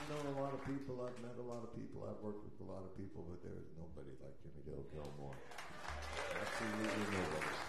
I've known a lot of people, I've met a lot of people, I've worked with a lot of people, but there is nobody like Jimmie Dale Gilmore. Absolutely nobody.